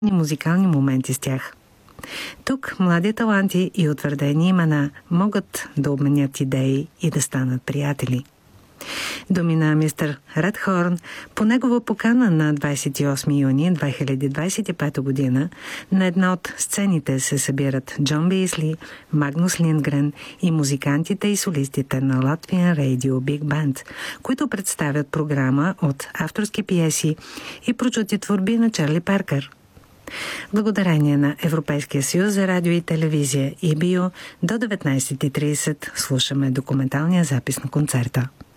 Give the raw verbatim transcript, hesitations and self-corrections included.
музикални моменти с тях. Тук млади таланти и утвърдени имена могат да обменят идеи и да станат приятели. Думи на мистер Редхорн по негова покана на двадесет и осми юни две хиляди двадесет и пета година на една от сцените се събират Джон Бейсли, Магнус Линдгрен и музикантите и солистите на Latvian Radio Big Band, които представят програма от авторски пиеси и прочути творби на Чарли Паркър. Благодарение на Европейския съюз за радио и телевизия и био до деветнадесет и тридесет слушаме документалния запис на концерта.